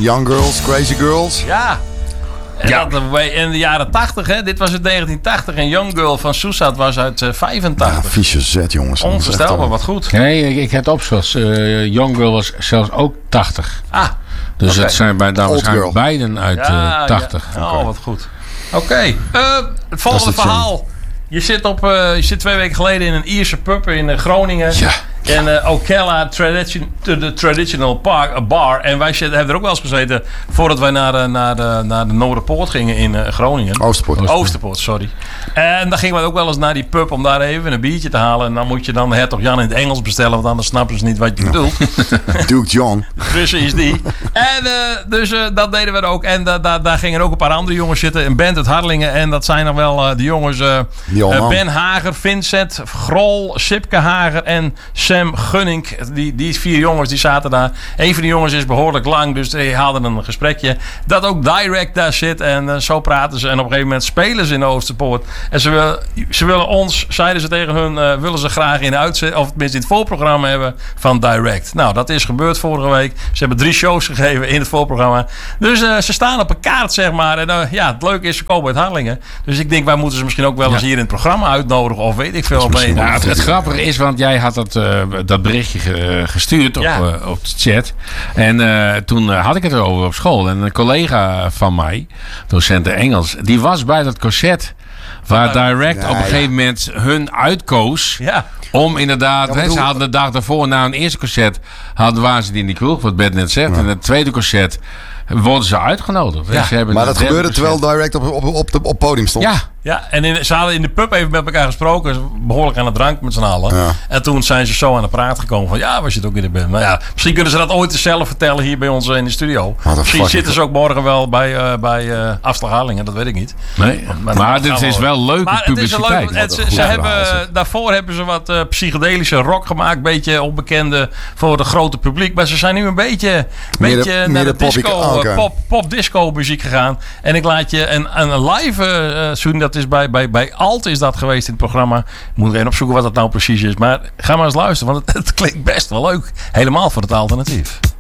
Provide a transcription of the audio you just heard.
Young Girls, Crazy Girls. Ja. En dat in de jaren 80, hè? Dit was het 1980 en Young Girl van Soesat was uit 85. Ja, vieze zet, jongens. Onvoorstelbaar, wat goed. Nee, ik heb het opgezocht. Young Girl was zelfs ook 80. Dus het zijn waarschijnlijk beiden uit 80. Ja. Oh, wat goed. Oké. Het volgende verhaal. Je zit 2 weken geleden in een Ierse pub in Groningen. Ja. En Ocala Traditional Bar. En wij hebben er ook wel eens gezeten voordat wij naar de Noorderpoort gingen in Groningen. Oosterpoort, sorry. En dan gingen wij ook wel eens naar die pub om daar even een biertje te halen. En dan moet je dan de Hertog Jan in het Engels bestellen, want anders snappen ze niet wat je bedoelt. Duke John. Precies die. En dus dat deden we ook. En daar gingen ook een paar andere jongens zitten. Een band uit Harlingen. En dat zijn nog wel de jongens Ben Hager, Vincent Grol, Sipke Hager en Sam Gunning. Die 4 jongens die zaten daar. Een van die jongens is behoorlijk lang, dus die haalden een gesprekje. Dat ook Direct daar zit en zo praten ze. En op een gegeven moment spelen ze in de Oosterpoort. En ze willen ons, zeiden ze tegen hun, willen ze graag in de uitzending, of tenminste in het voorprogramma hebben van Direct. Nou, dat is gebeurd vorige week. Ze hebben 3 shows gegeven in het voorprogramma. Dus ze staan op een kaart, zeg maar. En het leuke is, ze komen uit Harlingen. Dus ik denk, wij moeten ze misschien ook wel eens hier in het programma uitnodigen. Of weet ik veel. Het grappige is, want jij had dat berichtje gestuurd op de chat. En toen had ik het erover op school. En een collega van mij, docent Engels, die was bij dat concert waar Direct op een gegeven moment hun uitkoos. Ja. Om inderdaad, ze hadden de dag daarvoor na een eerste concert waren ze in die kroeg, wat Bert net zegt. En het tweede concert worden ze uitgenodigd. Ja. Ze hebben maar dat gebeurde terwijl Direct op podium stond. Ja, en ze hadden in de pub even met elkaar gesproken. Behoorlijk aan het drank met z'n allen. Ja. En toen zijn ze zo aan de praat gekomen van we zitten ook in de band. Nou ja, misschien kunnen ze dat ooit zelf vertellen hier bij ons in de studio. Misschien zitten ze ook morgen wel bij Afslag Harlingen, dat weet ik niet. Nee, maar dit is wel leuke publiciteit. Daarvoor hebben ze wat psychedelische rock gemaakt. Een beetje onbekende voor het grote publiek. Maar ze zijn nu een beetje naar de disco, pop-disco muziek gegaan. En ik laat je een live dat is bij Alt is dat geweest in het programma. Ik moet even opzoeken wat dat nou precies is. Maar ga maar eens luisteren, want het klinkt best wel leuk. Helemaal voor het alternatief.